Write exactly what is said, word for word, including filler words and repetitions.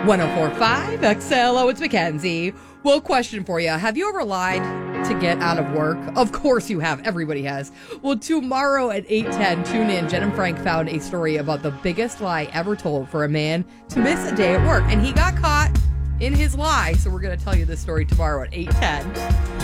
one oh four point five X L. Oh, it's Mackenzie. Well, question for you. Have you ever lied to get out of work? Of course you have. Everybody has. Well, tomorrow at eight ten, tune in. Jen and Frank found a story about the biggest lie ever told for a man to miss a day at work. And he got caught in his lie. So we're going to tell you this story tomorrow at eight ten.